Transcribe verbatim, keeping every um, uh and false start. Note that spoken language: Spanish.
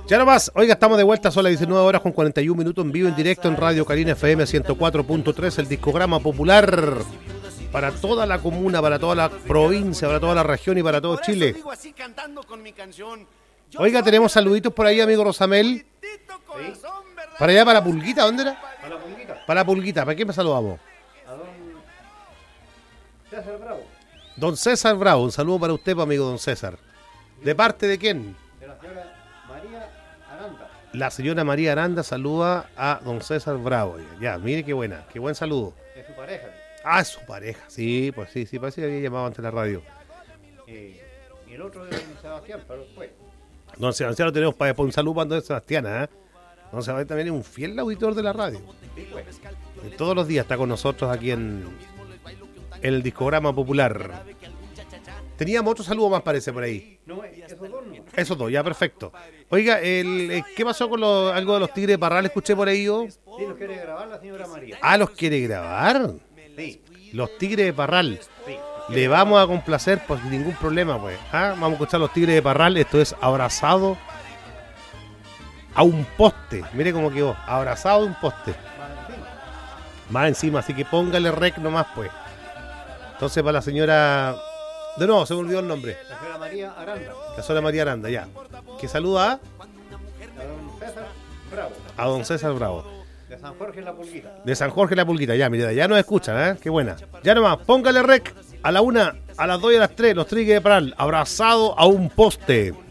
Ya nomás, oiga, estamos de vuelta, son las diecinueve horas con cuarenta y un minutos en vivo, en directo en Radio Carina F M ciento cuatro punto tres, el discograma popular para toda la comuna, para toda la provincia, para toda la región y para todo Chile. Oiga, tenemos saluditos por ahí, amigo Rosamel. ¿Sí? Para allá, para Pulguita, ¿dónde era? Para la Pulguita. Para la Pulguita, ¿para quién me saludamos? A don César Bravo. Don César Bravo, un saludo para usted, amigo don César. ¿De parte de quién? De la señora María Aranda. La señora María Aranda saluda a don César Bravo. Ya, mire qué buena, qué buen saludo. Es su pareja. Ah, es su pareja, sí, pues sí, sí, parece que había llamado ante la radio. Eh, y el otro es don Sebastián, pero después. Don Sebastián lo tenemos para después un saludo para don Sebastián, ¿eh? Don Sebastián también es un fiel auditor de la radio. Sí, pues. Y todos los días está con nosotros aquí en, en el discograma popular. Teníamos otro saludo más, parece, por ahí. No, esos dos no. Esos dos, ya, perfecto. Oiga, el, ¿qué pasó con los, algo de los Tigres de Parral? Escuché por ahí yo. Sí, los quiere grabar la señora María. Ah, ¿los quiere grabar? Sí. Los Tigres de Parral. Sí. Le vamos a complacer, pues sin ningún problema, pues. ¿Ah? Vamos a escuchar los Tigres de Parral. Esto es Abrazado a un poste. Mire cómo quedó. Abrazado a un poste. Más encima. Más encima, así que póngale rec nomás, pues. Entonces, para la señora... De nuevo, se me olvidó el nombre. La señora María Aranda. La señora María Aranda, ya. Que saluda a... A don César Bravo. A don César Bravo. De San Jorge en la Pulguita. De San Jorge la Pulguita, ya, mire, ya nos escuchan, ¿eh? Qué buena. Ya nomás, póngale rec a la una, a las dos y a las tres, los Tigres de Parral, abrazado a un poste.